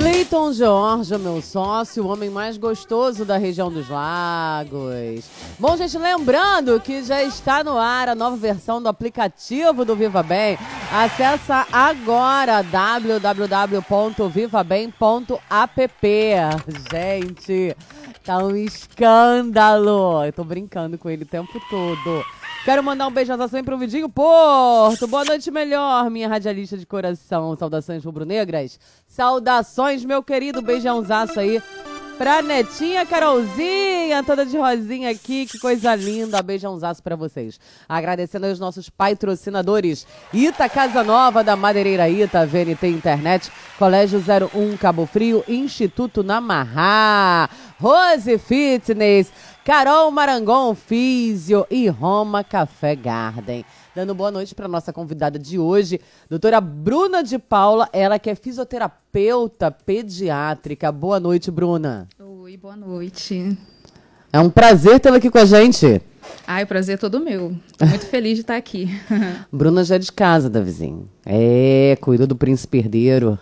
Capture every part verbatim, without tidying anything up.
Cleiton Jorge, meu sócio, o homem mais gostoso da região dos lagos. Bom, gente, lembrando que já está no ar a nova versão do aplicativo do Viva Bem. Acessa agora w w w ponto viva bem ponto app. Gente, tá um escândalo. Eu tô brincando com ele o tempo todo. Quero mandar um beijão também pro Vidinho Porto. Boa noite, melhor, minha radialista de coração. Saudações rubro-negras. Saudações, meu querido. Beijãozaço aí pra Netinha Carolzinha, toda de rosinha aqui. Que coisa linda. Beijãozaço pra vocês. Agradecendo aí os nossos patrocinadores. Ita Casa Nova, da Madeireira Ita, V N T Internet, Colégio zero um Cabo Frio, Instituto Namarrá, Rose Fitness, Carol Marangon Físio e Roma Café Garden. Dando boa noite para nossa convidada de hoje, doutora Bruna de Paula, ela que é fisioterapeuta pediátrica. Boa noite, Bruna. Oi, boa noite. É um prazer tê-la aqui com a gente. Ai, o prazer é todo meu. Tô muito feliz de estar aqui. Bruna já é de casa, da vizinha. É, cuidou do príncipe herdeiro.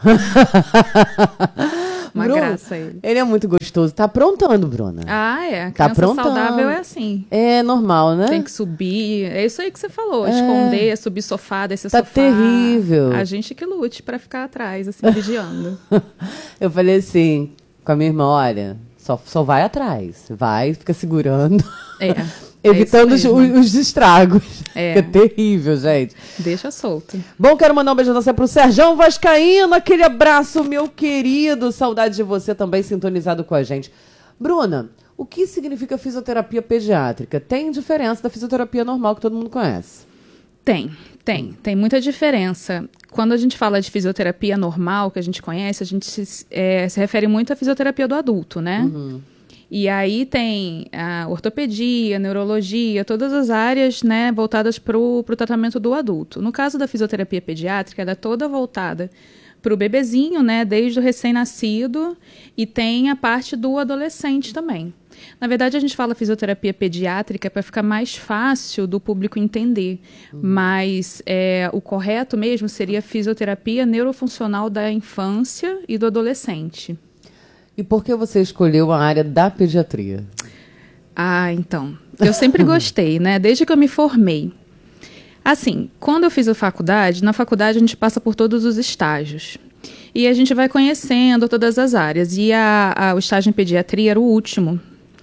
Uma Bruno, graça ele. Ele é muito gostoso. Tá aprontando, Bruna. Ah, é. A Tá criança aprontando. saudável é assim. É normal, né? Tem que subir. É isso aí que você falou. É. Esconder, subir sofá, descer Tá sofá. terrível. A gente que lute pra ficar atrás, assim, vigiando. Eu falei assim, com a minha irmã, olha, só, só vai atrás. Vai, fica segurando. É. Evitando é os, isso mesmo. os estragos. É. É terrível, gente. Deixa solto. Bom, quero mandar um beijo você pro Serjão Vascaíno. Aquele abraço, meu querido. Saudade de você também sintonizado com a gente. Bruna, o que significa fisioterapia pediátrica? Tem diferença da fisioterapia normal que todo mundo conhece? Tem, tem. Tem muita diferença. Quando a gente fala de fisioterapia normal, que a gente conhece, a gente se, é, se refere muito à fisioterapia do adulto, né? Uhum. E aí tem a ortopedia, neurologia, todas as áreas, né, voltadas para o tratamento do adulto. No caso da fisioterapia pediátrica, ela é toda voltada para o bebezinho, né, desde o recém-nascido, e tem a parte do adolescente também. Na verdade, a gente fala fisioterapia pediátrica para ficar mais fácil do público entender, uhum. mas é, o correto mesmo seria fisioterapia neurofuncional da infância e do adolescente. E por que você escolheu a área da pediatria? Ah, então. Eu sempre gostei, né? Desde que eu me formei. Assim, quando eu fiz a faculdade, na faculdade a gente passa por todos os estágios. E a gente vai conhecendo todas as áreas. E a, a, o estágio em pediatria era o último.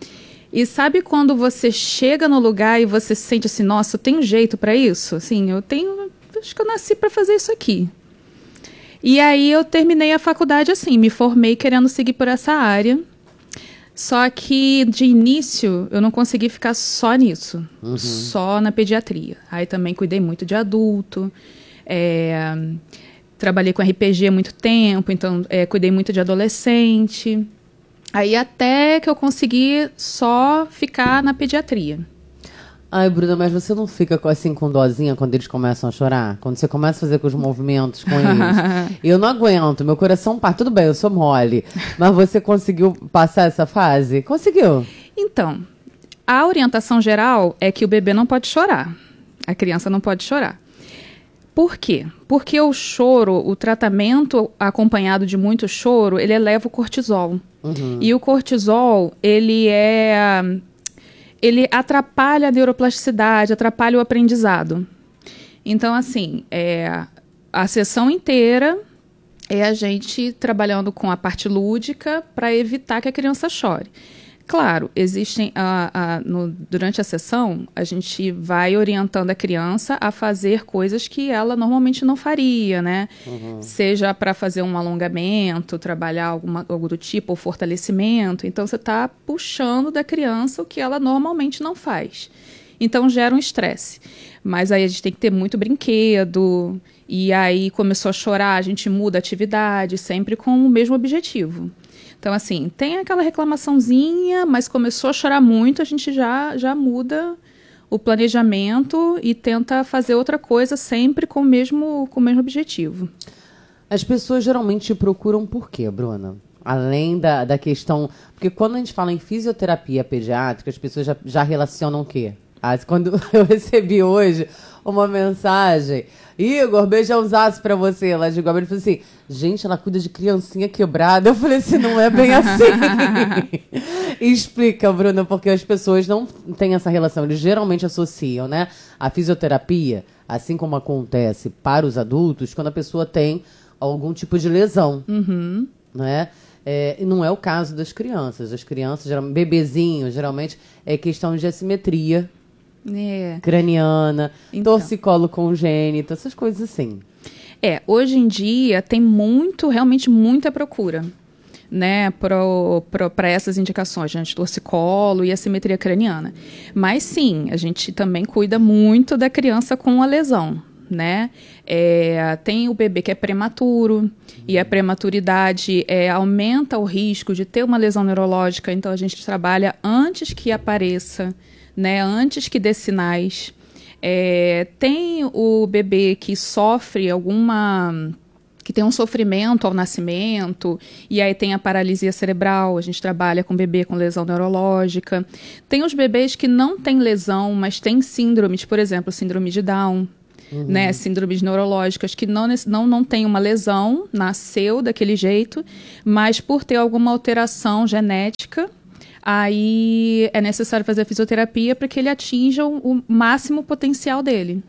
E sabe quando você chega no lugar e você sente assim, nossa, eu tenho jeito para isso? Assim, eu tenho... Acho que eu nasci para fazer isso aqui. E aí eu terminei a faculdade assim, me formei querendo seguir por essa área. Só que de início eu não consegui ficar só nisso, uhum. só na pediatria. Aí também cuidei muito de adulto, é, trabalhei com R P G há muito tempo, então é, cuidei muito de adolescente. Aí até que eu consegui só ficar na pediatria. Ai, Bruna, mas você não fica com, assim com dozinha quando eles começam a chorar? Quando você começa a fazer com os movimentos com eles? Eu não aguento, meu coração parte. Tudo bem, eu sou mole. Mas você conseguiu passar essa fase? Conseguiu. Então, a orientação geral é que o bebê não pode chorar. A criança não pode chorar. Por quê? Porque o choro, o tratamento acompanhado de muito choro, ele eleva o cortisol. Uhum. E o cortisol, ele é... ele atrapalha a neuroplasticidade, atrapalha o aprendizado. Então, assim, é, a sessão inteira é a gente trabalhando com a parte lúdica para evitar que a criança chore. Claro, existem, a, a, no, durante a sessão, a gente vai orientando a criança a fazer coisas que ela normalmente não faria, né? Uhum. Seja para fazer um alongamento, trabalhar alguma, algo do tipo, ou fortalecimento. Então, você está puxando da criança o que ela normalmente não faz. Então, gera um estresse. Mas aí a gente tem que ter muito brinquedo. E aí começou a chorar, a gente muda a atividade, sempre com o mesmo objetivo. Então, assim, tem aquela reclamaçãozinha, mas começou a chorar muito, a gente já, já muda o planejamento e tenta fazer outra coisa sempre com o mesmo, com o mesmo objetivo. As pessoas geralmente te procuram por quê, Bruna? Além da, da questão... Porque quando a gente fala em fisioterapia pediátrica, as pessoas já, já relacionam o quê? Ah, quando eu recebi hoje uma mensagem, Igor, beijãozaço pra você, lá de Guarulhos, ele falou assim, gente, ela cuida de criancinha quebrada. Eu falei assim, não é bem assim. Explica, Bruna, porque as pessoas não têm essa relação, eles geralmente associam, né, a fisioterapia, assim como acontece para os adultos, quando a pessoa tem algum tipo de lesão, Uhum. né? É, e não é o caso das crianças. As crianças, geralmente, bebezinhos, geralmente é questão de assimetria É. craniana, Então. torcicolo congênito, essas coisas assim. É, hoje em dia tem muito, realmente muita procura, né, para essas indicações, né, de torcicolo e assimetria craniana. Mas sim, a gente também cuida muito da criança com a lesão, né? É, tem o bebê que é prematuro, uhum. e a prematuridade é, aumenta o risco de ter uma lesão neurológica, então a gente trabalha antes que apareça, né, antes que dê sinais. É, tem o bebê que sofre alguma... que tem um sofrimento ao nascimento, e aí tem a paralisia cerebral, a gente trabalha com bebê com lesão neurológica. Tem os bebês que não têm lesão, mas têm síndromes, por exemplo, síndrome de Down, uhum. né, síndromes neurológicas, que não, não, não tem uma lesão, nasceu daquele jeito, mas por ter alguma alteração genética, aí é necessário fazer a fisioterapia para que ele atinja o, o máximo potencial dele.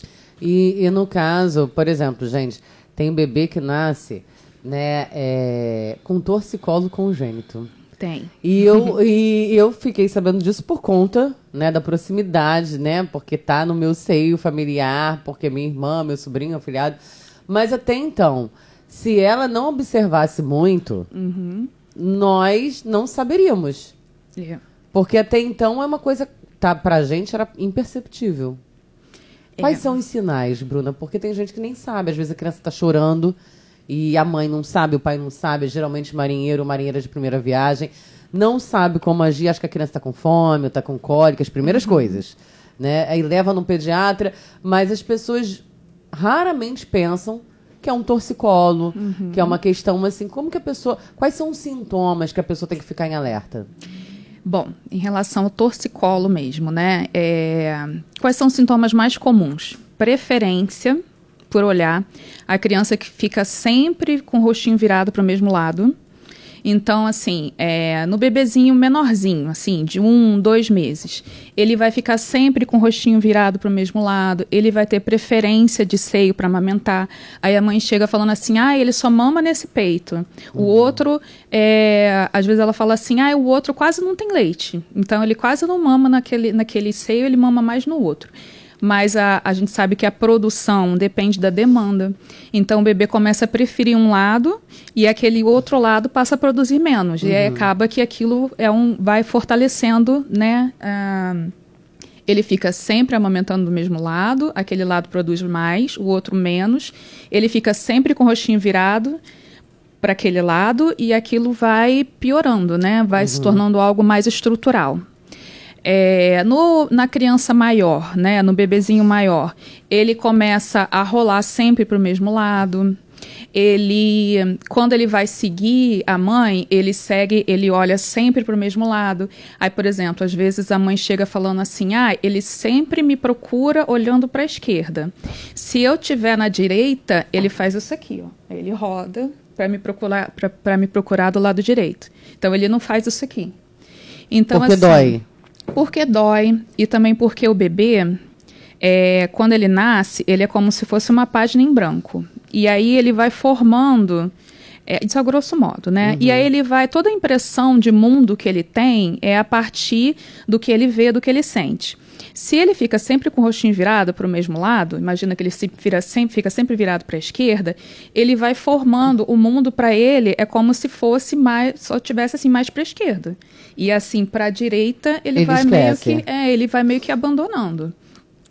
E, e no caso, por exemplo, gente, tem um bebê que nasce, né, é, com torcicolo congênito. Tem. E eu, e eu fiquei sabendo disso por conta, né, da proximidade, né, porque tá no meu seio familiar, porque minha irmã, meu sobrinho, afilhado. Mas até então, se ela não observasse muito, uhum. nós não saberíamos. Yeah. Porque até então é uma coisa, tá, pra gente era imperceptível. Quais é. são os sinais, Bruna? Porque tem gente que nem sabe. Às vezes a criança tá chorando e a mãe não sabe, o pai não sabe. Geralmente marinheiro ou marinheira de primeira viagem não sabe como agir. Acha que a criança tá com fome ou tá com cólica, as primeiras uhum. coisas, né? Aí leva no pediatra, mas as pessoas raramente pensam que é um torcicolo, uhum. que é uma questão assim, como que a pessoa... Quais são os sintomas que a pessoa tem que ficar em alerta? Bom, em relação ao torcicolo mesmo, né? É, quais são os sintomas mais comuns? Preferência por olhar. A criança que fica sempre com o rostinho virado para o mesmo lado. Então, assim, é, no bebezinho menorzinho, assim, de um, dois meses, ele vai ficar sempre com o rostinho virado para o mesmo lado, ele vai ter preferência de seio para amamentar. Aí a mãe chega falando assim, ah, ele só mama nesse peito. Uhum. O outro, é, às vezes ela fala assim, ah, o outro quase não tem leite. Então, ele quase não mama naquele, naquele seio, ele mama mais no outro. Mas a, a gente sabe que a produção depende da demanda. Então, o bebê começa a preferir um lado e aquele outro lado passa a produzir menos. Uhum. E aí acaba que aquilo é um, vai fortalecendo, né? Ah, ele fica sempre amamentando do mesmo lado, aquele lado produz mais, o outro menos. Ele fica sempre com o rostinho virado para aquele lado e aquilo vai piorando, né? Vai uhum. se tornando algo mais estrutural. É, no, na criança maior, né, no bebezinho maior, ele começa a rolar sempre para o mesmo lado. Ele, quando ele vai seguir a mãe, ele segue, ele olha sempre para o mesmo lado. Aí, por exemplo, às vezes a mãe chega falando assim, ah, ele sempre me procura olhando para a esquerda. Se eu estiver na direita, ele faz isso aqui, ó. Ele roda para me procurar, para me procurar do lado direito. Então, ele não faz isso aqui. Então, porque assim, dói. Porque dói e também porque o bebê, é, quando ele nasce, ele é como se fosse uma página em branco. E aí ele vai formando, é, isso a grosso modo, né? Uhum. E aí ele vai, toda a impressão de mundo que ele tem é a partir do que ele vê, do que ele sente. Se ele fica sempre com o rostinho virado para o mesmo lado, imagina que ele se vira sempre, fica sempre virado para a esquerda, ele vai formando o mundo para ele, é como se fosse mais, só tivesse assim mais para a esquerda. E assim, para a direita, ele, ele vai meio que, é, ele vai meio que abandonando.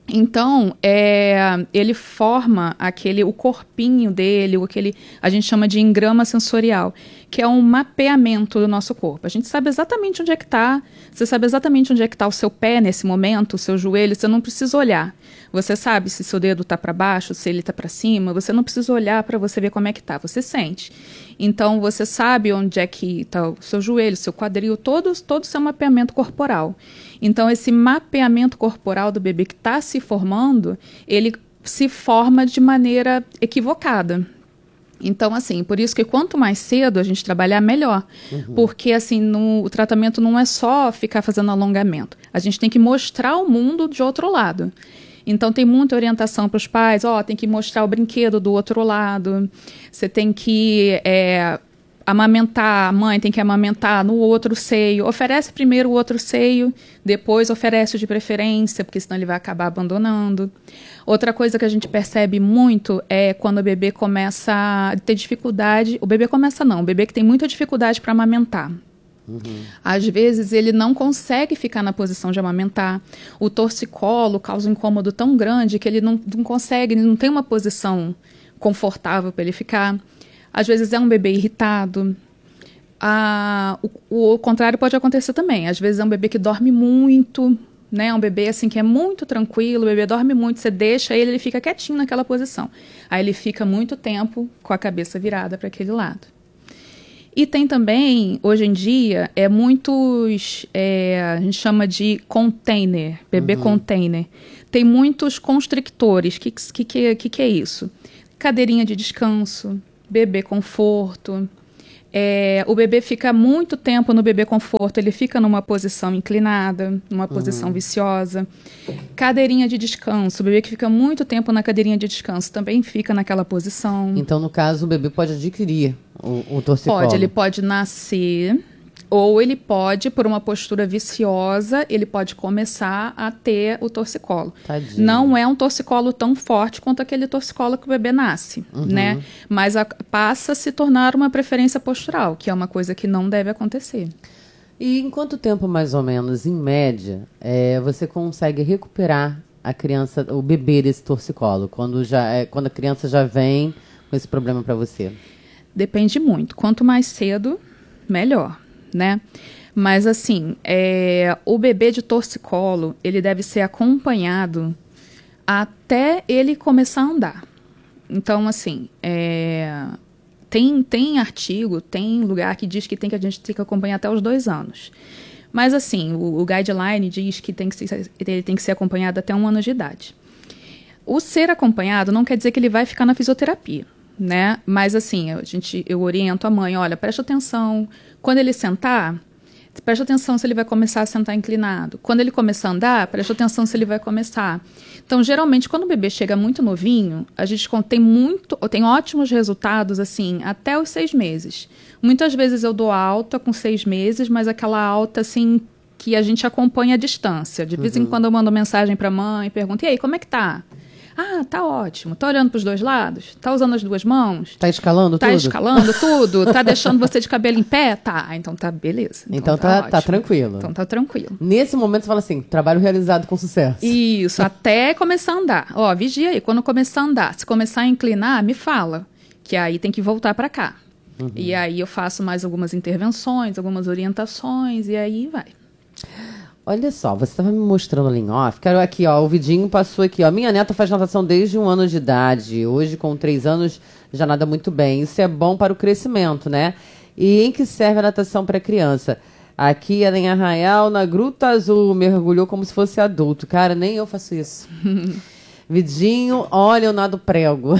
Então, é, ele forma aquele, o corpinho dele, o aquele, a gente chama de engrama sensorial, que é um mapeamento do nosso corpo. A gente sabe exatamente onde é que está, você sabe exatamente onde é que está o seu pé nesse momento, o seu joelho, você não precisa olhar. Você sabe se seu dedo está para baixo, se ele está para cima, você não precisa olhar para você ver como é que está, você sente. Então, você sabe onde é que está o seu joelho, o seu quadril, todo, todo o seu mapeamento corporal. Então, esse mapeamento corporal do bebê que está se formando, ele se forma de maneira equivocada. Então, assim, por isso que quanto mais cedo a gente trabalhar, melhor. Uhum. Porque, assim, no, o tratamento não é só ficar fazendo alongamento. A gente tem que mostrar o mundo de outro lado. Então, tem muita orientação para os pais. Ó, tem que mostrar o brinquedo do outro lado. Você tem que é, amamentar, a mãe tem que amamentar no outro seio. Oferece primeiro o outro seio, depois oferece o de preferência, porque senão ele vai acabar abandonando. Outra coisa que a gente percebe muito é quando o bebê começa a ter dificuldade. O bebê começa não, o bebê que tem muita dificuldade para amamentar. Uhum. Às vezes ele não consegue ficar na posição de amamentar. O torcicolo causa um incômodo tão grande que ele não, não consegue, ele não tem uma posição confortável para ele ficar. Às vezes é um bebê irritado. Ah, o, o contrário pode acontecer também. Às vezes é um bebê que dorme muito, né? Um bebê assim que é muito tranquilo, o bebê dorme muito, você deixa ele, ele fica quietinho naquela posição. Aí ele fica muito tempo com a cabeça virada para aquele lado. E tem também, hoje em dia, é muitos, é, a gente chama de container, bebê uhum. container. Tem muitos constrictores. O que, que, que, que, que é isso? Cadeirinha de descanso, bebê conforto. É, o bebê fica muito tempo no bebê conforto, ele fica numa posição inclinada, numa posição uhum. viciosa. Cadeirinha de descanso, o bebê que fica muito tempo na cadeirinha de descanso também fica naquela posição. Então, no caso, o bebê pode adquirir o, o torcicolo? Pode, ele pode nascer, ou ele pode, por uma postura viciosa, ele pode começar a ter o torcicolo. Tadinho. Não é um torcicolo tão forte quanto aquele torcicolo que o bebê nasce, uhum. né? Mas a, passa a se tornar uma preferência postural, que é uma coisa que não deve acontecer. E em quanto tempo, mais ou menos, em média, é, você consegue recuperar a criança, o bebê desse torcicolo, quando, já é, quando a criança já vem com esse problema para você? Depende muito. Quanto mais cedo, melhor. Né? Mas assim, é, o bebê de torcicolo, ele deve ser acompanhado até ele começar a andar. Então, assim, é, tem, tem artigo, tem lugar que diz que, tem que a gente tem que acompanhar até os dois anos. Mas assim, o, o guideline diz que tem que ser, ele tem que ser acompanhado até um ano de idade. O ser acompanhado não quer dizer que ele vai ficar na fisioterapia. Né? Mas assim, a gente, eu oriento a mãe, olha, presta atenção, quando ele sentar, presta atenção se ele vai começar a sentar inclinado. Quando ele começar a andar, presta atenção se ele vai começar. Então, geralmente, quando o bebê chega muito novinho, a gente tem, muito, tem ótimos resultados, assim, até os seis meses. Muitas vezes eu dou alta com seis meses, mas aquela alta, assim, que a gente acompanha à distância. De vez uhum. em quando eu mando mensagem para a mãe e pergunto, e aí, como é que tá? Ah, tá ótimo. Tá olhando para os dois lados? Tá usando as duas mãos? Tá escalando tá tudo? Tá escalando tudo? Tá deixando você de cabelo em pé? Tá, então tá beleza. Então, então tá, tá, tá tranquilo. Então tá tranquilo. Nesse momento você fala assim, trabalho realizado com sucesso. Isso, até começar a andar. Ó, vigia aí, quando começar a andar, se começar a inclinar, me fala, que aí tem que voltar para cá. Uhum. E aí eu faço mais algumas intervenções, algumas orientações, e aí vai. Olha só, você estava me mostrando ali em off. Quero aqui, ó, o vidinho passou aqui, ó. Minha neta faz natação desde um ano de idade. Hoje, com três anos, já nada muito bem. Isso é bom para o crescimento, né? E em que serve a natação para criança? Aqui é em Arraial, na Gruta Azul. Mergulhou como se fosse adulto. Cara, nem eu faço isso. Vidinho, olha, eu nado prego.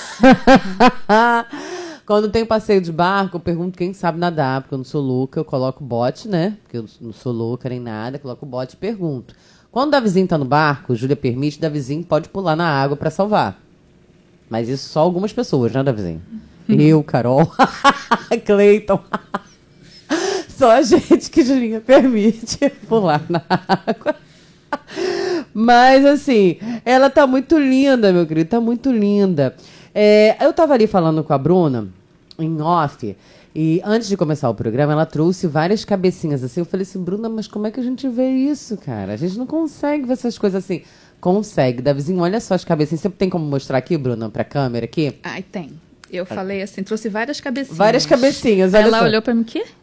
Quando tem passeio de barco, eu pergunto quem sabe nadar, porque eu não sou louca, eu coloco bote, né? Porque eu não sou louca nem nada, coloco bote e pergunto. Quando o Davizinho tá no barco, Júlia permite, o Davizinho pode pular na água pra salvar. Mas isso só algumas pessoas, né, Davizinho? Eu, Carol, Cleiton. Só a gente que Julinha permite pular na água. Mas, assim, ela tá muito linda, meu querido, tá muito linda. É, eu tava ali falando com a Bruna, em off, e antes de começar o programa, ela trouxe várias cabecinhas assim. Eu falei assim, Bruna, mas como é que a gente vê isso, cara? A gente não consegue ver essas coisas assim. consegue. Davizinho, olha só as cabecinhas. Você tem como mostrar aqui, Bruna, pra câmera aqui? Ai, tem. Eu falei assim, trouxe várias cabecinhas. Várias cabecinhas, olha Ela só. olhou pra mim, o quê?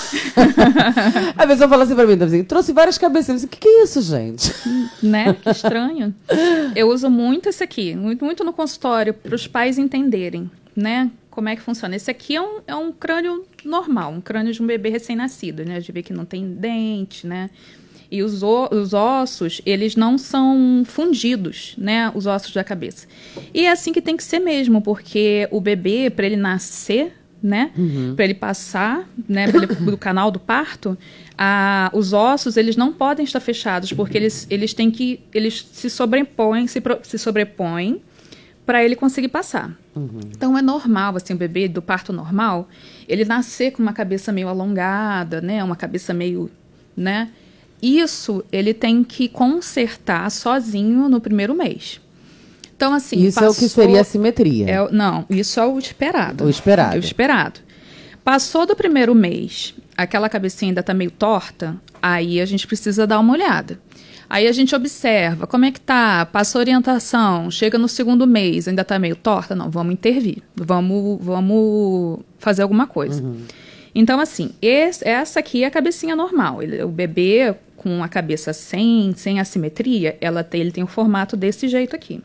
A pessoa fala assim pra mim, Davizinho, trouxe várias cabecinhas. O que, que é isso, gente? Né? Que estranho. Eu uso muito esse aqui, muito, muito no consultório, para os pais entenderem, né? Como é que funciona. Esse aqui é um, é um crânio normal, um crânio de um bebê recém-nascido, né? De ver que não tem dente, né? E os, o, os ossos, eles não são fundidos, né? Os ossos da cabeça. E é assim que tem que ser mesmo, porque o bebê, para ele nascer, né? Uhum. Para ele passar, né? Pra ele, do canal do parto, a, os ossos, eles não podem estar fechados, porque eles, eles têm que, eles se sobrepõem, se, pro, se sobrepõem para ele conseguir passar. Uhum. Então é normal, assim, o bebê do parto normal, ele nascer com uma cabeça meio alongada, né? Uma cabeça meio, né? Isso ele tem que consertar sozinho no primeiro mês. Então, assim... Isso passou, é o que seria a simetria. É, não, isso é o esperado. O esperado. É o esperado. Passou do primeiro mês, aquela cabecinha ainda está meio torta, aí a gente precisa dar uma olhada. Aí a gente observa como é que tá, passa a orientação, chega no segundo mês, ainda está meio torta, não, vamos intervir, vamos, vamos fazer alguma coisa. Uhum. Então, assim, esse, essa aqui é a cabecinha normal. Ele, o bebê com a cabeça sem, sem assimetria, ela tem, ele tem o formato desse jeito aqui.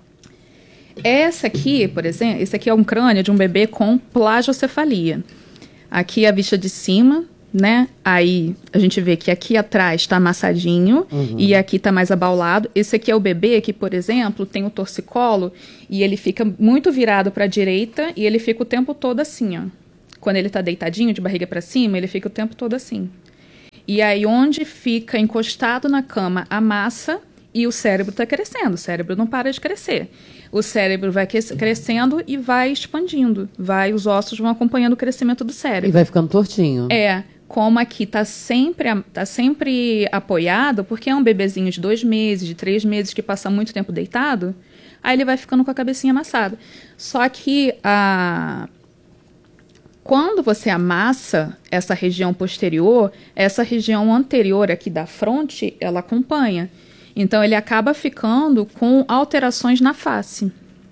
Essa aqui, por exemplo, esse aqui é um crânio de um bebê com plagiocefalia. Aqui é a vista de cima, né? Aí a gente vê que aqui atrás está amassadinho, uhum, e aqui está mais abaulado. Esse aqui é o bebê que, por exemplo, tem o torcicolo e ele fica muito virado para a direita e ele fica o tempo todo assim, ó. Quando ele está deitadinho, de barriga para cima, ele fica o tempo todo assim. E aí, onde fica encostado na cama a massa e o cérebro está crescendo. O cérebro não para de crescer. O cérebro vai crescendo e vai expandindo. Vai, os ossos vão acompanhando o crescimento do cérebro. E vai ficando tortinho. É. Como aqui está sempre, tá sempre apoiado, porque é um bebezinho de dois meses, de três meses, que passa muito tempo deitado, aí ele vai ficando com a cabecinha amassada. Só que a... quando você amassa essa região posterior, essa região anterior aqui da fronte, ela acompanha. Então, ele acaba ficando com alterações na face.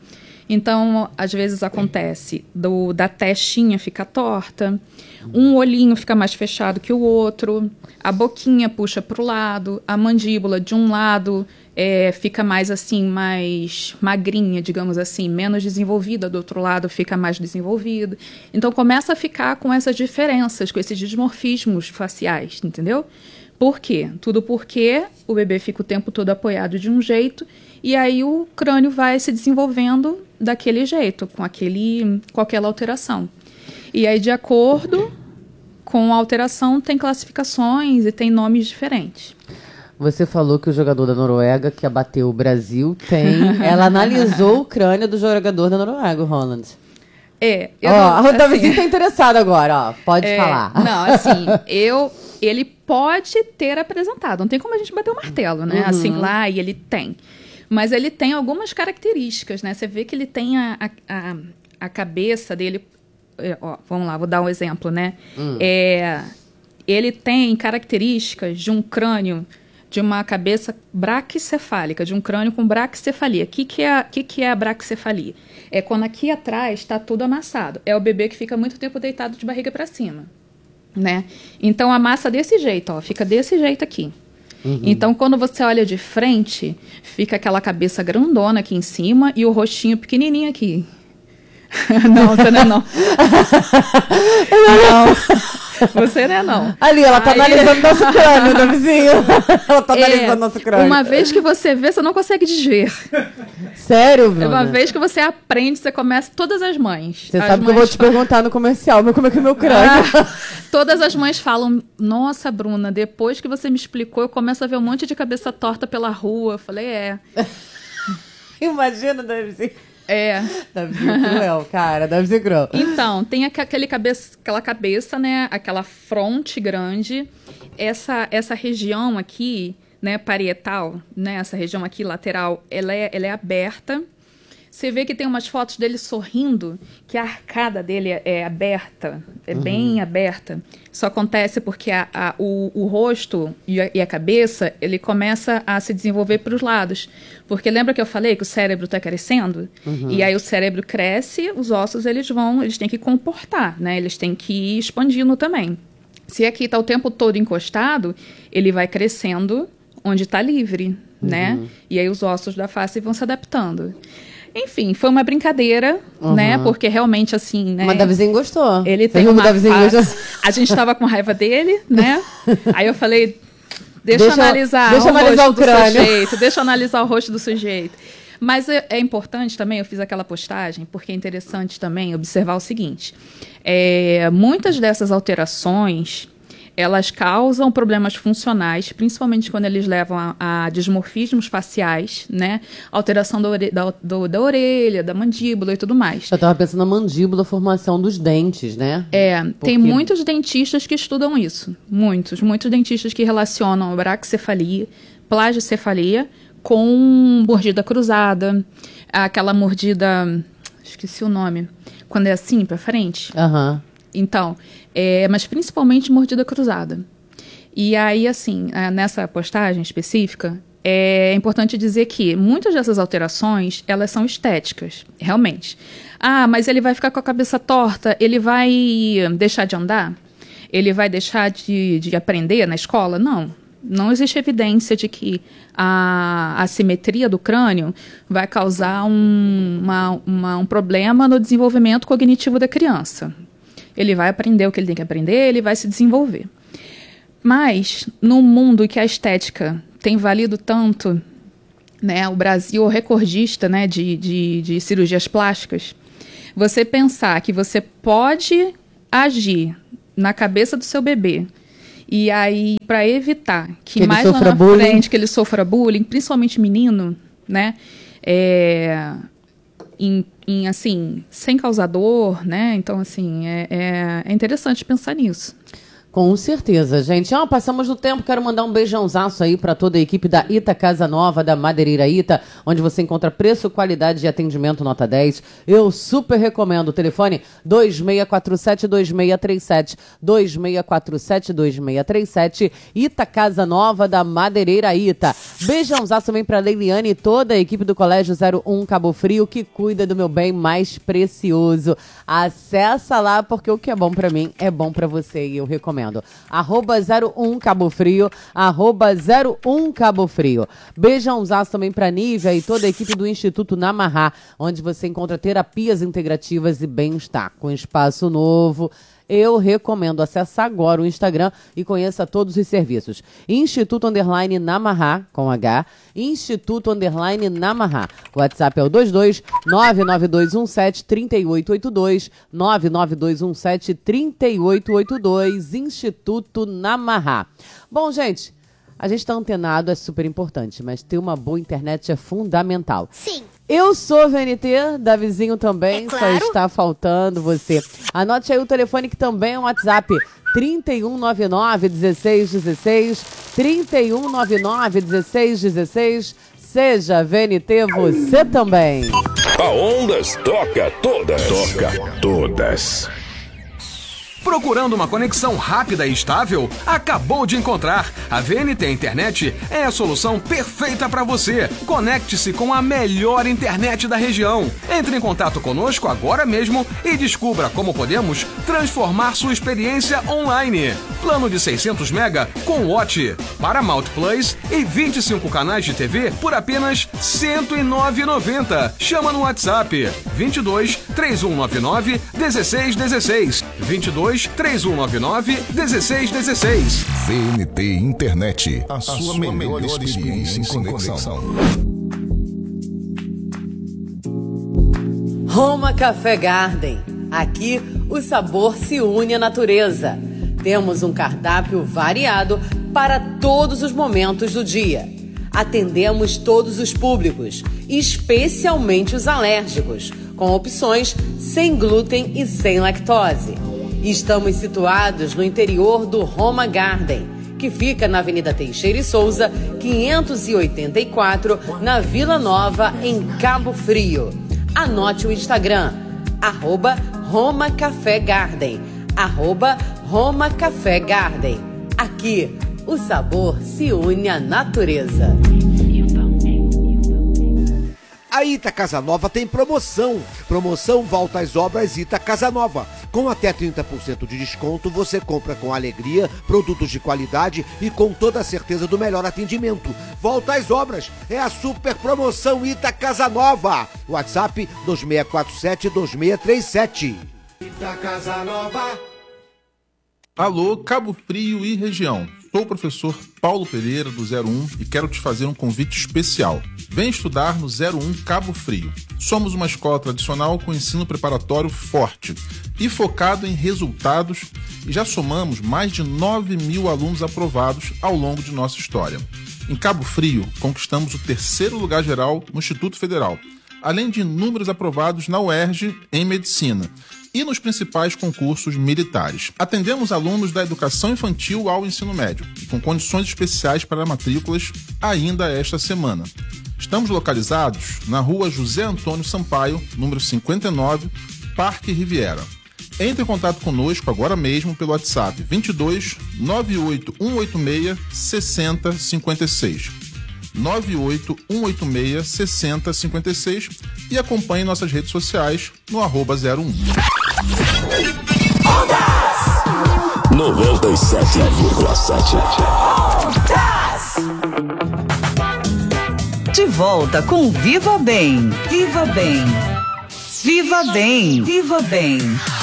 Então, às vezes acontece do, da testinha fica torta, um olhinho fica mais fechado que o outro, a boquinha puxa para o lado, a mandíbula de um lado é, fica mais assim, mais magrinha, digamos assim, menos desenvolvida, do outro lado fica mais desenvolvida. Então, começa a ficar com essas diferenças, com esses dimorfismos faciais, entendeu? Por quê? Tudo porque o bebê fica o tempo todo apoiado de um jeito e aí o crânio vai se desenvolvendo daquele jeito, com, aquele, com aquela alteração. E aí, de acordo com a alteração, tem classificações e tem nomes diferentes. Você falou que o jogador da Noruega, que abateu o Brasil, tem... Ela analisou o crânio do jogador da Noruega, o Roland. É. Ó, oh, a Davizinha assim, tá interessada agora, ó. Pode é, falar. Não, assim, eu... Ele pode ter apresentado. Não tem como a gente bater o martelo, né? Uhum. Assim, lá, e ele tem. Mas ele tem algumas características, né? Você vê que ele tem a, a, a cabeça dele... Ó, vamos lá, vou dar um exemplo, né? Hum. É, ele tem características de um crânio, de uma cabeça braquicefálica, de um crânio com braquicefalia. O que, que, é, que, que é a braquicefalia? É quando aqui atrás está tudo amassado. É o bebê que fica muito tempo deitado de barriga para cima, né? Então, amassa desse jeito, ó, fica desse jeito aqui. Uhum. Então, quando você olha de frente, fica aquela cabeça grandona aqui em cima e o rostinho pequenininho aqui. Não, você não é não. Não. Você não é não. Ali, ela tá Aí... analisando nosso crânio, da vizinha. Ela tá é, analisando nosso crânio. Uma vez que você vê, você não consegue desver. Sério, Bruna? Uma vez que você aprende, você começa todas as mães. Você as sabe mães que eu vou te falam... perguntar no comercial, como é que é meu crânio? Ah, todas as mães falam, nossa, Bruna, depois que você me explicou, eu começo a ver um monte de cabeça torta pela rua. Eu falei, é. Imagina, deve ser... É. Deve ser cruel, cara, deve ser cruel. Então, tem aquele cabeça, aquela cabeça, né, aquela fronte grande, essa, essa região aqui, né, parietal, né, essa região aqui lateral, ela é, ela é aberta, Você vê que tem umas fotos dele sorrindo, que a arcada dele é, é aberta, é uhum. bem aberta. Isso acontece porque a, a, o, o rosto e a, e a cabeça, ele começa a se desenvolver para os lados. Porque lembra que eu falei que o cérebro está crescendo? Uhum. E aí o cérebro cresce, os ossos eles vão, eles têm que comportar, né? Eles têm que ir expandindo também. Se aqui está o tempo todo encostado, ele vai crescendo onde está livre, uhum. né? E aí os ossos da face vão se adaptando. Enfim, foi uma brincadeira, uhum. né? Porque realmente, assim, né? Mas Davizinho gostou. Ele tem uma face... A gente estava com raiva dele, né? Aí eu falei, deixa, deixa eu analisar deixa o analisar rosto o crânio. do sujeito. Deixa eu analisar o rosto do sujeito. Mas é, é importante também, eu fiz aquela postagem, porque é interessante também observar o seguinte. É, muitas dessas alterações... elas causam problemas funcionais, principalmente quando eles levam a, a dismorfismos faciais, né? Alteração da, ore, da, do, da orelha, da mandíbula e tudo mais. Eu estava pensando na mandíbula, formação dos dentes, né? É, Porque... tem muitos dentistas que estudam isso. Muitos, muitos dentistas que relacionam a braquicefalia, plagiocefalia com mordida cruzada, aquela mordida... esqueci o nome. Quando é assim, para frente. Aham. Uhum. Então, é, mas principalmente mordida cruzada. E aí, assim, nessa postagem específica, é importante dizer que muitas dessas alterações, elas são estéticas, realmente. Ah, mas ele vai ficar com a cabeça torta, ele vai deixar de andar? Ele vai deixar de, de aprender na escola? Não. Não existe evidência de que a assimetria do crânio vai causar um, uma, uma, um problema no desenvolvimento cognitivo da criança. Ele vai aprender o que ele tem que aprender, ele vai se desenvolver. Mas, no mundo em que a estética tem valido tanto, né, o Brasil é recordista, né, de, de, de cirurgias plásticas, você pensar que você pode agir na cabeça do seu bebê, e aí, para evitar que, que mais lá na bullying. frente que ele sofra bullying, principalmente menino, né, é... Em, em, assim, sem causador, né? Então, assim, é, é, é interessante pensar nisso. Com certeza, gente. Ah, passamos do tempo, quero mandar um beijãozaço aí para toda a equipe da Ita Casa Nova, da Madeireira Ita, onde você encontra preço, qualidade e atendimento nota dez. Eu super recomendo. O telefone dois seis quatro sete, dois seis três sete, dois seis quatro sete, dois seis três sete, Ita Casa Nova, da Madeireira Ita. Beijãozaço também para Leiliane e toda a equipe do Colégio zero um Cabo Frio, que cuida do meu bem mais precioso. Acessa lá, porque o que é bom para mim é bom para você e eu recomendo. Arroba zero um Cabo Frio, arroba zero um Cabo Frio. Beijãozaço também pra Nívia e toda a equipe do Instituto Namarrá, onde você encontra terapias integrativas e bem-estar, com espaço novo. Eu recomendo. Acesse agora o Instagram e conheça todos os serviços. Instituto Underline Namarrá, com H. Instituto Underline Namarrá. O WhatsApp é o dois dois nove nove dois um sete três oito oito dois, nove nove dois um sete três oito oito dois, Instituto Namarrá. Bom, gente, a gente tá antenado, é super importante, mas ter uma boa internet é fundamental. Sim. Eu sou V N T, Davizinho também, é claro. Só está faltando você. Anote aí o telefone que também é um WhatsApp, trinta e um noventa e nove, dezesseis dezesseis, trinta e um noventa e nove, dezesseis dezesseis. Seja V N T você também. A Ondas toca todas. Toca todas. Procurando uma conexão rápida e estável? Acabou de encontrar! A V N T Internet é a solução perfeita para você. Conecte-se com a melhor internet da região. Entre em contato conosco agora mesmo e descubra como podemos transformar sua experiência online. Plano de seiscentos mega com Watch, Paramount Plus e vinte e cinco canais de T V por apenas cento e nove reais e noventa centavos. Chama no WhatsApp vinte e dois, três um nove nove, dezesseis dezesseis. vinte e dois, três um nove nove, dezesseis dezesseis. V N T Internet, a, a sua, sua melhor, melhor experiência em conexão. Roma Café Garden. Aqui o sabor se une à natureza. Temos um cardápio variado para todos os momentos do dia. Atendemos todos os públicos, especialmente os alérgicos, com opções sem glúten e sem lactose. Estamos situados no interior do Roma Garden, que fica na Avenida Teixeira e Souza, quinhentos e oitenta e quatro, na Vila Nova, em Cabo Frio. Anote o Instagram, arroba Roma Café Garden, arroba Roma Café Garden. Aqui, o sabor se une à natureza. A Ita Casa Nova tem promoção. Promoção Volta às Obras Ita Casa Nova. Com até trinta por cento de desconto, você compra com alegria, produtos de qualidade e com toda a certeza do melhor atendimento. Volta às Obras é a super promoção Ita Casa Nova. WhatsApp dois seis quatro sete, dois seis três sete. Ita Casa Nova. Alô, Cabo Frio e região. Sou o professor Paulo Pereira, do zero um, e quero te fazer um convite especial. Vem estudar no zero um Cabo Frio. Somos uma escola tradicional com ensino preparatório forte e focado em resultados, e já somamos mais de nove mil alunos aprovados ao longo de nossa história. Em Cabo Frio, conquistamos o terceiro lugar geral no Instituto Federal, além de inúmeros aprovados na U E R J em Medicina e nos principais concursos militares. Atendemos alunos da educação infantil ao ensino médio, com condições especiais para matrículas ainda esta semana. Estamos localizados na rua José Antônio Sampaio, número cinquenta e nove, Parque Riviera. Entre em contato conosco agora mesmo pelo WhatsApp vinte e dois, nove oito um oito seis, seis zero cinco seis. nove oito um oito seis, seis zero cinco seis e acompanhe nossas redes sociais no arroba zero um. noventa e sete vírgula sete. De volta com Viva Bem. Viva Bem. Viva Bem. Viva Bem.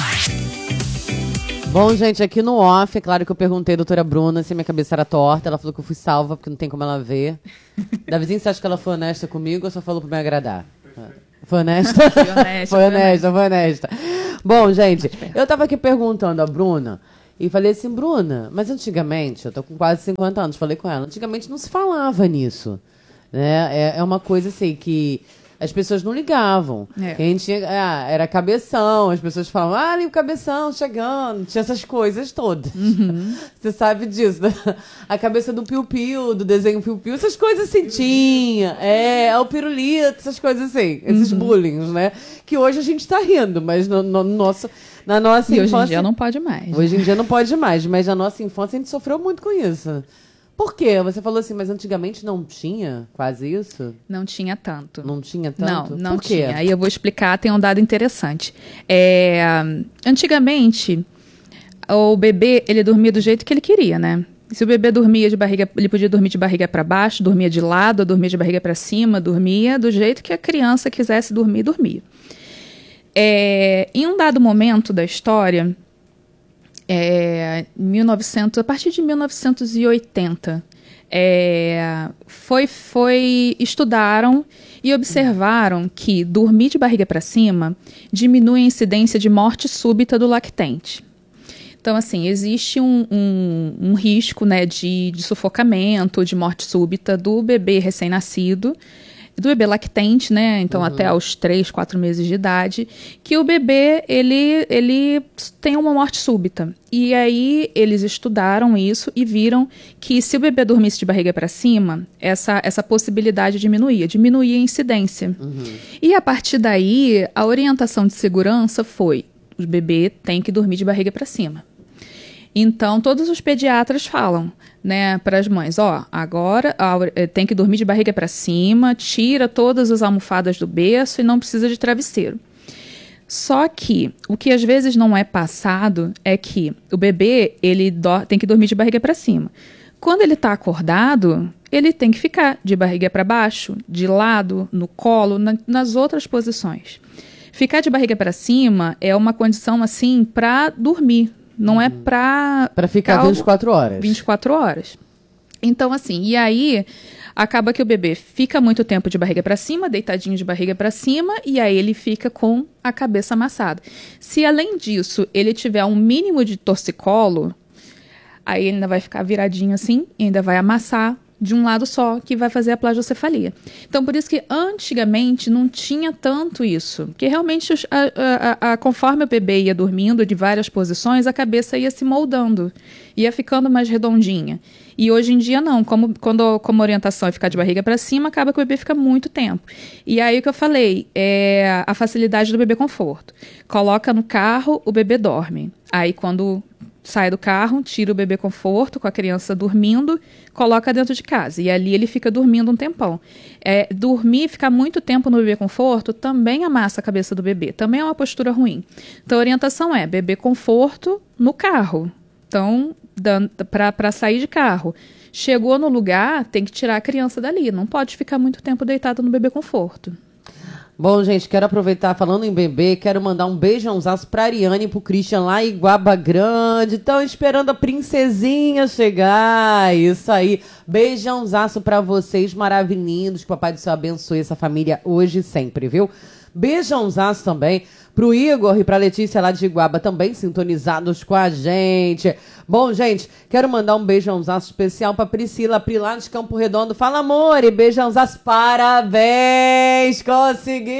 Bom, gente, aqui no off, é claro que eu perguntei à doutora Bruna se minha cabeça era torta. Ela falou que eu fui salva, porque não tem como ela ver. Davizinho, você acha que ela foi honesta comigo ou só falou pra me agradar? Foi honesta? Foi honesta. Foi honesta, foi honesta. Bom, gente, eu tava aqui perguntando à Bruna e falei assim, Bruna, mas antigamente, eu tô com quase cinquenta anos, falei com ela, antigamente não se falava nisso. Né? É, é uma coisa assim que as pessoas não ligavam. É. Quem tinha, ah, era cabeção, as pessoas falavam, ah, ali o cabeção chegando, tinha essas coisas todas. Uhum. Você sabe disso, né? A cabeça do piu-piu, do desenho piu-piu, essas coisas assim tinha. É, o pirulito, essas coisas assim, esses uhum. bullying, né? Que hoje a gente tá rindo, mas no, no nosso, na nossa e infância... hoje em dia não pode mais. Hoje em dia não pode mais, mas na nossa infância a gente sofreu muito com isso. Por quê? Você falou assim, mas antigamente não tinha quase isso? Não tinha tanto. Não tinha tanto? Não, não Por quê? tinha. Aí eu vou explicar, tem um dado interessante. É, antigamente, o bebê, ele dormia do jeito que ele queria, né? Se o bebê dormia de barriga, ele podia dormir de barriga para baixo, dormia de lado, dormia de barriga para cima, dormia do jeito que a criança quisesse dormir, dormia. É, em um dado momento da história... É, mil e novecentos, a partir de mil novecentos e oitenta, é, foi, foi, estudaram e observaram que dormir de barriga para cima diminui a incidência de morte súbita do lactente. Então, assim, existe um, um, um risco, né, de, de sufocamento, de morte súbita do bebê recém-nascido, do bebê lactente, né? Então, uhum. até aos três, quatro meses de idade, que o bebê, ele, ele tem uma morte súbita. E aí, eles estudaram isso e viram que se o bebê dormisse de barriga para cima, essa, essa possibilidade diminuía, diminuía a incidência. Uhum. E a partir daí, a orientação de segurança foi, o bebê tem que dormir de barriga para cima. Então, todos os pediatras falam, né, para as mães, ó, agora a, tem que dormir de barriga para cima, tira todas as almofadas do berço e não precisa de travesseiro. Só que o que às vezes não é passado é que o bebê, ele do, tem que dormir de barriga para cima. Quando ele está acordado, ele tem que ficar de barriga para baixo, de lado, no colo, na, nas outras posições. Ficar de barriga para cima é uma condição assim para dormir. Não é pra... Pra ficar vinte e quatro horas. vinte e quatro horas. Então, assim, e aí acaba que o bebê fica muito tempo de barriga pra cima, deitadinho de barriga pra cima, e aí ele fica com a cabeça amassada. Se, além disso, ele tiver um mínimo de torcicolo, aí ele ainda vai ficar viradinho assim, e ainda vai amassar de um lado só, que vai fazer a plagiocefalia. Então, por isso que antigamente não tinha tanto isso. Porque realmente, a, a, a, conforme o bebê ia dormindo de várias posições, a cabeça ia se moldando, ia ficando mais redondinha. E hoje em dia não, como, quando, como a orientação é ficar de barriga para cima, acaba que o bebê fica muito tempo. E aí o que eu falei, é a facilidade do bebê conforto. Coloca no carro, o bebê dorme. Aí quando sai do carro, tira o bebê conforto com a criança dormindo, coloca dentro de casa. E ali ele fica dormindo um tempão. É, dormir, ficar muito tempo no bebê conforto, também amassa a cabeça do bebê. Também é uma postura ruim. Então a orientação é bebê conforto no carro. Então, para sair de carro. Chegou no lugar, tem que tirar a criança dali. Não pode ficar muito tempo deitada no bebê conforto. Bom, gente, quero aproveitar, falando em bebê, quero mandar um beijãozaço pra Ariane e pro Christian lá em Guaba Grande. Estão esperando a princesinha chegar. Isso aí. Beijãozaço pra vocês, maravilhindos. Que o Papai do Céu abençoe essa família hoje e sempre, viu? Beijãozaço também pro Igor e pra Letícia lá de Iguaba, também sintonizados com a gente. Bom, gente, quero mandar um beijãozaço especial pra Priscila Pri lá de Campo Redondo. Fala, amor, e beijãozaço, parabéns, conseguiu!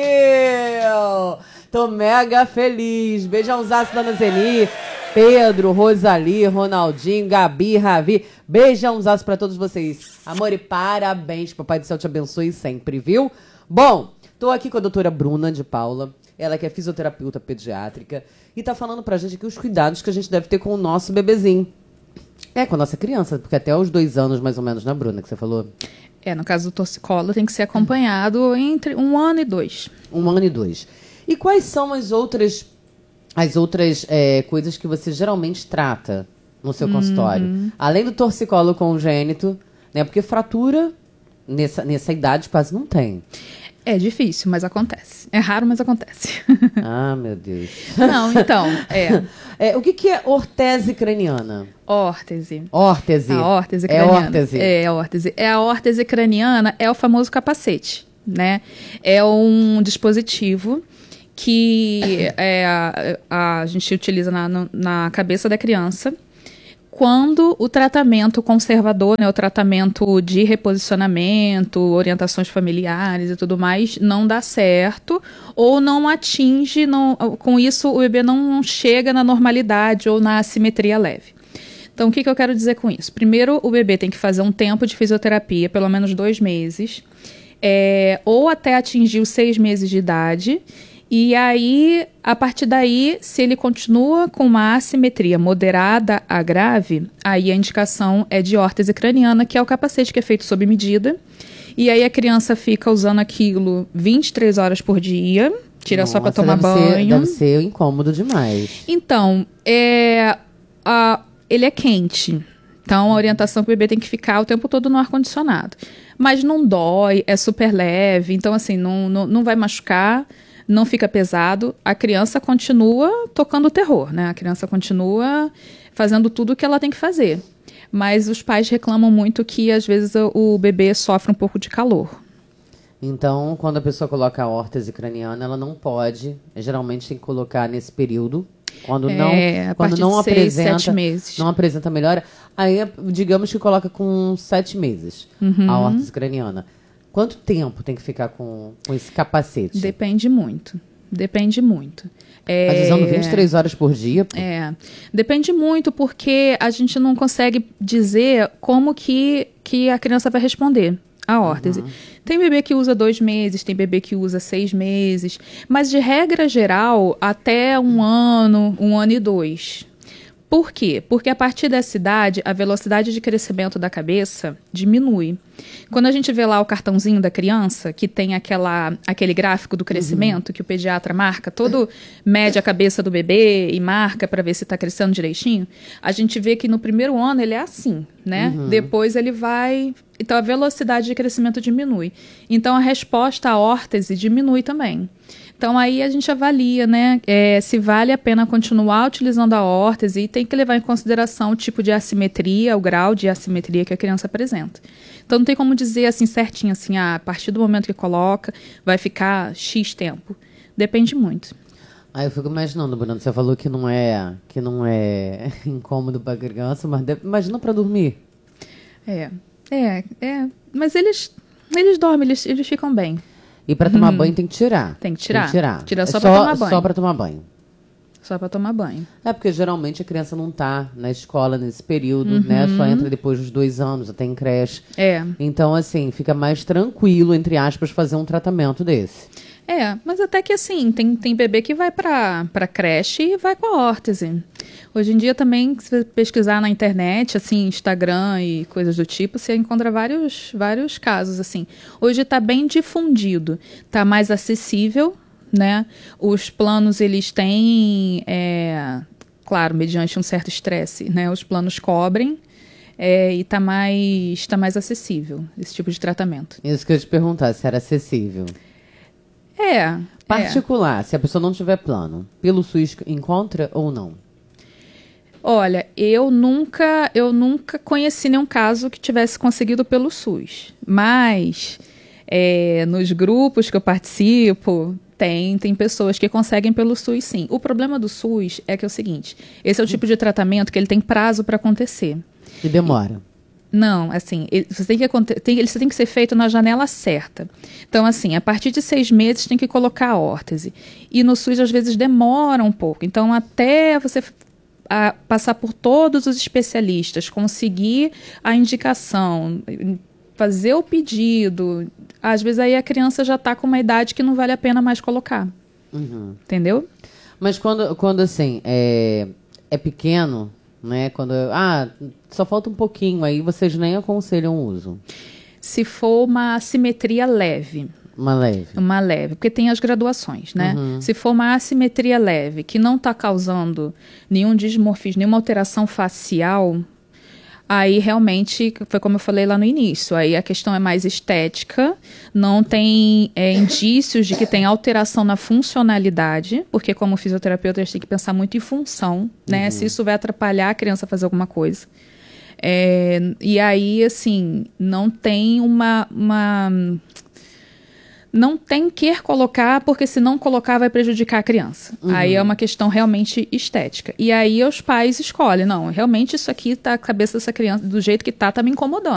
Tô mega feliz. Beijãozaço, dona Zeni, Pedro, Rosali, Ronaldinho, Gabi, Ravi. Beijãozaço pra todos vocês. Amor, e parabéns, Papai do Céu te abençoe sempre, viu? Bom, tô aqui com a doutora Bruna de Paula. Ela que é fisioterapeuta pediátrica e tá falando pra gente aqui os cuidados que a gente deve ter com o nosso bebezinho. É, com a nossa criança, porque até os dois anos, mais ou menos, né, Bruna, que você falou? É, no caso do torcicolo, tem que ser acompanhado entre um ano e dois. Um ano e dois. E quais são as outras, as outras é, coisas que você geralmente trata no seu consultório? Uhum. Além do torcicolo congênito, né, porque fratura nessa, nessa idade quase não tem. É difícil, mas acontece. É raro, mas acontece. Ah, meu Deus. Não, então, é. é o que, que é ortese craniana? Órtese. Órtese. A órtese craniana. É órtese. É, órtese. É a órtese craniana, é o famoso capacete, né? É um dispositivo que é, a, a gente utiliza na, na cabeça da criança quando o tratamento conservador, né, o tratamento de reposicionamento, orientações familiares e tudo mais, não dá certo ou não atinge, não, com isso o bebê não chega na normalidade ou na assimetria leve. Então, o que, que eu quero dizer com isso? Primeiro, o bebê tem que fazer um tempo de fisioterapia, pelo menos dois meses, é, ou até atingir os seis meses de idade. E aí, a partir daí, se ele continua com uma assimetria moderada a grave, aí a indicação é de órtese craniana, que é o capacete que é feito sob medida. E aí a criança fica usando aquilo vinte e três horas por dia, tira Nossa, só para tomar deve banho. Ser, deve ser incômodo demais. Então, é, a, ele é quente. Então, a orientação para o bebê tem que ficar o tempo todo no ar-condicionado. Mas não dói, é super leve, então assim, não, não, não vai machucar. Não fica pesado, a criança continua tocando o terror, né? A criança continua fazendo tudo o que ela tem que fazer. Mas os pais reclamam muito que, às vezes, o bebê sofre um pouco de calor. Então, quando a pessoa coloca a órtese craniana, ela não pode, geralmente tem que colocar nesse período, quando não, é, a quando partir não de seis, apresenta, sete meses. não apresenta melhora, aí digamos que coloca com sete meses uhum. a órtese craniana. Quanto tempo tem que ficar com, com esse capacete? Depende muito. Depende muito. É, Mas usando vinte e três horas por dia? Pô. É. Depende muito porque a gente não consegue dizer como que, que a criança vai responder a órtese. Uhum. Tem bebê que usa dois meses, tem bebê que usa seis meses. Mas, de regra geral, até um ano, um ano e dois. Por quê? Porque a partir dessa idade, a velocidade de crescimento da cabeça diminui. Quando a gente vê lá o cartãozinho da criança, que tem aquela, aquele gráfico do crescimento, uhum. que o pediatra marca, todo mede a cabeça do bebê e marca para ver se está crescendo direitinho, a gente vê que no primeiro ano ele é assim, né? Uhum. Depois ele vai... Então a velocidade de crescimento diminui. Então a resposta à órtese diminui também. Então, aí a gente avalia, né, é, se vale a pena continuar utilizando a órtese e tem que levar em consideração o tipo de assimetria, o grau de assimetria que a criança apresenta. Então, não tem como dizer assim certinho, assim, ah, a partir do momento que coloca, vai ficar X tempo. Depende muito. Ah, eu fico imaginando, Bruno, você falou que não é, que não é incômodo para a criança, mas deve, imagina para dormir. É. É, é. Mas eles, eles dormem, eles, eles ficam bem. E pra tomar Hum. banho tem que tirar. Tem que tirar. Tem que tirar. Tira só É pra tomar banho. Só pra tomar banho. Só pra tomar banho. É porque geralmente a criança não tá na escola nesse período, Uhum. né? Só entra depois dos dois anos, até em creche. É. Então, assim, fica mais tranquilo, entre aspas, fazer um tratamento desse. É, mas até que assim, tem, tem bebê que vai pra, pra creche e vai com a órtese. Hoje em dia também, se você pesquisar na internet, assim, Instagram e coisas do tipo, você encontra vários, vários casos, assim. Hoje tá bem difundido, tá mais acessível, né? Os planos, eles têm, é, claro, mediante um certo estresse, né? Os planos cobrem é, e tá mais, tá mais acessível esse tipo de tratamento. Isso que eu ia te perguntar, se era acessível. É. é. Particular, se a pessoa não tiver plano, pelo SUS encontra ou não? Olha, eu nunca, eu nunca conheci nenhum caso que tivesse conseguido pelo SUS, mas é, nos grupos que eu participo, tem, tem pessoas que conseguem pelo SUS, sim. O problema do SUS é que é o seguinte, esse é o tipo de tratamento que ele tem prazo para acontecer. E demora. Não, assim, ele, você tem que, aconte- tem, ele você tem que ser feito na janela certa. Então, assim, a partir de seis meses tem que colocar a órtese. E no SUS, às vezes, demora um pouco. Então, até você a, passar por todos os especialistas, conseguir a indicação, fazer o pedido, às vezes aí a criança já está com uma idade que não vale a pena mais colocar. Uhum. Entendeu? Mas quando, quando assim, é, é pequeno, né? Quando, ah, só falta um pouquinho, aí vocês nem aconselham o uso. Se for uma assimetria leve. Uma leve. Uma leve, porque tem as graduações, né? Uhum. Se for uma assimetria leve, que não está causando nenhum dismorfismo, nenhuma alteração facial, aí realmente, foi como eu falei lá no início, aí a questão é mais estética, não tem é, indícios de que tem alteração na funcionalidade, porque como fisioterapeuta a gente tem que pensar muito em função, né? Uhum. Se isso vai atrapalhar a criança a fazer alguma coisa. É, e aí, assim, não tem uma... uma não tem que colocar, porque se não colocar vai prejudicar a criança. Uhum. Aí é uma questão realmente estética. E aí os pais escolhem, não, realmente isso aqui tá, a cabeça dessa criança, do jeito que tá, tá me incomodando.